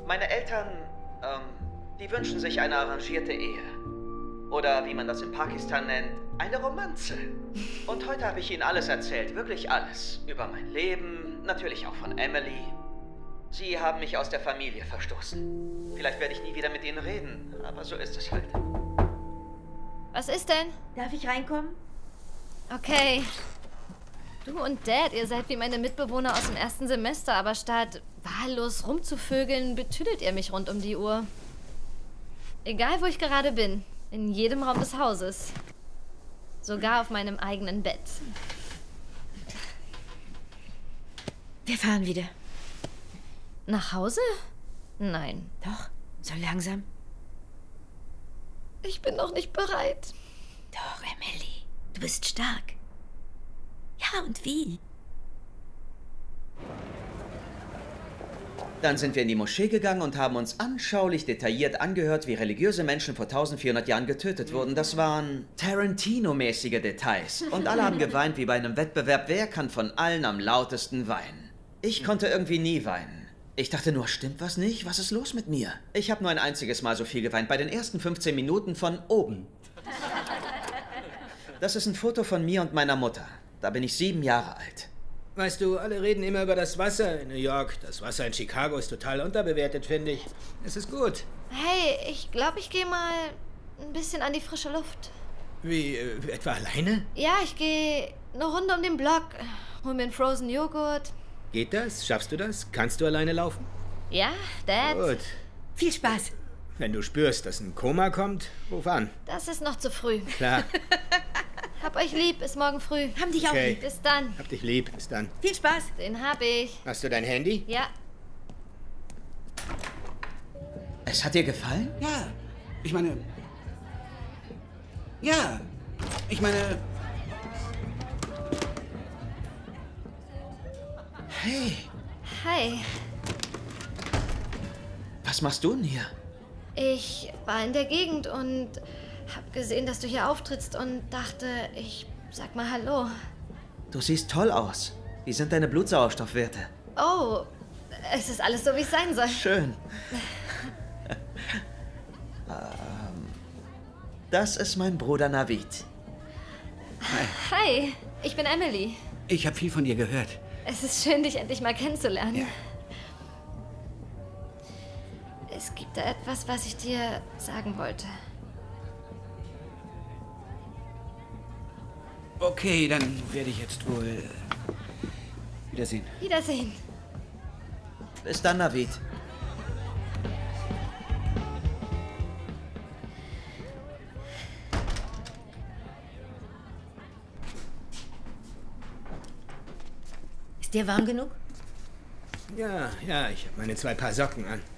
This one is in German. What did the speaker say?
Meine Eltern, die wünschen sich eine arrangierte Ehe. Oder wie man das in Pakistan nennt, eine Romanze. Und heute habe ich ihnen alles erzählt, wirklich alles. Über mein Leben, natürlich auch von Emily. Sie haben mich aus der Familie verstoßen. Vielleicht werde ich nie wieder mit ihnen reden, aber so ist es halt. Was ist denn? Darf ich reinkommen? Okay. Du und Dad, ihr seid wie meine Mitbewohner aus dem ersten Semester, aber statt wahllos rumzuvögeln, betüdelt ihr mich rund um die Uhr. Egal, wo ich gerade bin. In jedem Raum des Hauses. Sogar auf meinem eigenen Bett. Wir fahren wieder. Nach Hause? Nein. Doch, so langsam. Ich bin noch nicht bereit. Doch, Emily, du bist stark. Ja, und wie? Dann sind wir in die Moschee gegangen und haben uns anschaulich detailliert angehört, wie religiöse Menschen vor 1400 Jahren getötet wurden. Das waren Tarantino-mäßige Details. Und alle haben geweint wie bei einem Wettbewerb. Wer kann von allen am lautesten weinen? Ich konnte irgendwie nie weinen. Ich dachte nur, stimmt was nicht? Was ist los mit mir? Ich habe nur ein einziges Mal so viel geweint, bei den ersten 15 Minuten von oben. Das ist ein Foto von mir und meiner Mutter. Da bin ich 7 Jahre alt. Weißt du, alle reden immer über das Wasser in New York. Das Wasser in Chicago ist total unterbewertet, finde ich. Es ist gut. Hey, ich glaube, ich gehe mal ein bisschen an die frische Luft. Wie, etwa alleine? Ja, ich gehe eine Runde um den Block. Hol mir einen Frozen Joghurt. Geht das? Schaffst du das? Kannst du alleine laufen? Ja, Dad? Gut. Viel Spaß. Wenn du spürst, dass ein Koma kommt, ruf an. Das ist noch zu früh. Klar. Hab euch lieb, bis morgen früh. Haben dich auch Okay. lieb. Bis dann. Hab dich lieb. Bis dann. Viel Spaß. Den hab ich. Hast du dein Handy? Ja. Es hat dir gefallen? Ja, ich meine... Ja, ich meine... Hey, Hi. was machst du denn hier? Ich war in der Gegend und hab gesehen, dass du hier auftrittst und dachte, ich sag mal Hallo. Du siehst toll aus. Wie sind deine Blutsauerstoffwerte? Oh, es ist alles so, wie es sein soll. Schön. Das ist mein Bruder Navid. Hi, ich bin Emily. Ich habe viel von dir gehört. Es ist schön, dich endlich mal kennenzulernen. Ja. Es gibt da etwas, was ich dir sagen wollte. Okay, dann werde ich jetzt wohl... Wiedersehen. Wiedersehen. Bis dann, Navid. Ist dir warm genug? Ja, ich habe meine 2 Paar Socken an.